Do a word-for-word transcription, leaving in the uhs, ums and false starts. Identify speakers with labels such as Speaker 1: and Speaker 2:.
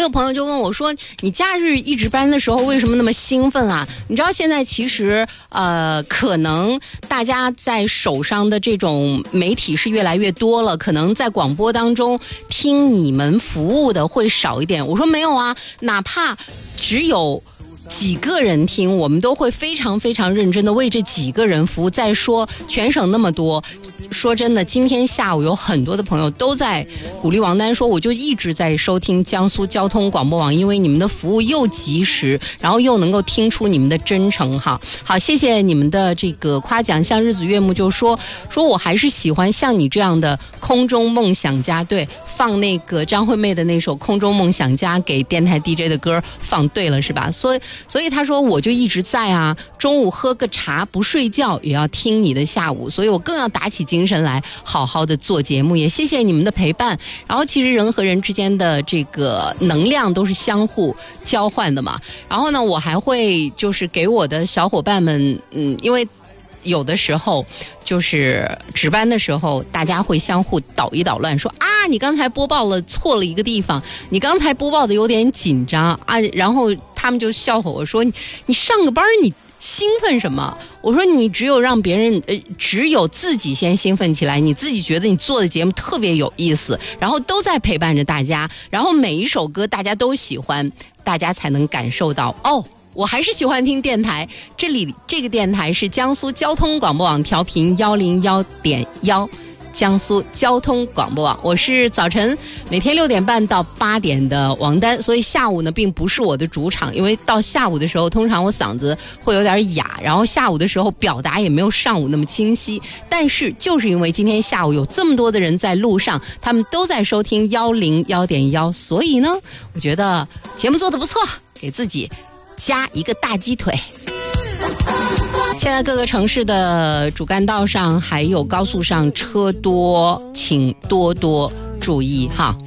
Speaker 1: 有朋友就问我说，你假日一值班的时候为什么那么兴奋啊？你知道现在其实呃，可能大家在手上的这种媒体是越来越多了，可能在广播当中听你们服务的会少一点。我说没有啊，哪怕只有几个人听，我们都会非常非常认真的为这几个人服务。再说全省那么多，说真的，今天下午有很多的朋友都在鼓励王丹说，我就一直在收听江苏交通广播网，因为你们的服务又及时，然后又能够听出你们的真诚哈。好，谢谢你们的这个夸奖。像日子月木就说说我还是喜欢像你这样的空中梦想家，对，放那个张惠妹的那首《空中梦想家》给电台 D J 的歌放对了是吧？所以所以他说我就一直在啊，中午喝个茶不睡觉也要听你的下午，所以我更要打起精神来好好的做节目。也谢谢你们的陪伴。然后其实人和人之间的这个能量都是相互交换的嘛。然后呢，我还会就是给我的小伙伴们，嗯，因为有的时候就是值班的时候，大家会相互捣一捣乱，说啊，你刚才播报了错了一个地方，你刚才播报的有点紧张啊，然后他们就笑话我说，你你上个班你兴奋什么？我说你只有让别人呃，只有自己先兴奋起来，你自己觉得你做的节目特别有意思，然后都在陪伴着大家，然后每一首歌大家都喜欢，大家才能感受到哦，我还是喜欢听电台。这里这个电台是江苏交通广播网调频幺零幺点幺，江苏交通广播网，我是早晨每天六点半到八点的王丹，所以下午呢并不是我的主场，因为到下午的时候通常我嗓子会有点哑，然后下午的时候表达也没有上午那么清晰。但是就是因为今天下午有这么多的人在路上，他们都在收听幺零幺点幺，所以呢，我觉得节目做得不错，给自己加一个大鸡腿。现在各个城市的主干道上还有高速上车多，请多多注意哈。